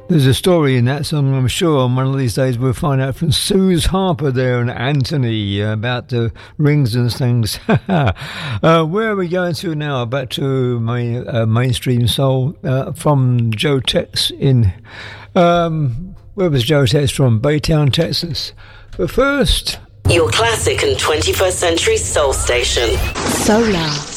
There's a story in that song, I'm sure, and one of these days we'll find out from Suze Harper there and Anthony about the rings and things. Where are we going to now? Back to my mainstream soul from Joe Tex in... where was Joe Tex from? Baytown, Texas. But first... Your classic and 21st century soul station. Solar.